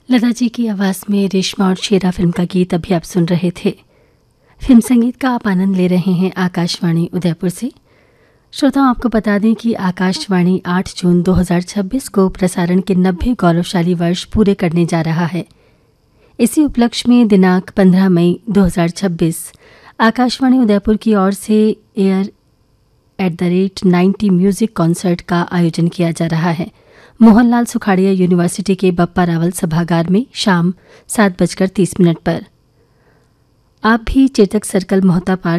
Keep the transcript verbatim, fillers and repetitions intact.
लता जी की आवाज़ में रेशमा और शेरा फिल्म का गीत अभी आप सुन रहे थे। फिल्म संगीत का आप आनंद ले रहे हैं आकाशवाणी उदयपुर से। श्रोताओं, आपको बता दें कि आकाशवाणी आठ जून दो हज़ार छब्बीस को प्रसारण के नब्बे गौरवशाली वर्ष पूरे करने जा रहा है। इसी उपलक्ष्य में दिनांक पंद्रह मई दो हज़ार छब्बीस आकाशवाणी उदयपुर की ओर से air at the rate ninety music concert का आयोजन किया जा रहा है। मोहनलाल सुखाड़िया यूनिवर्सिटी के बप्पा रावल सभागार में शाम सात बजकर तीस मिनट पर। आप भी चेतक सर्कल मोहता पार्क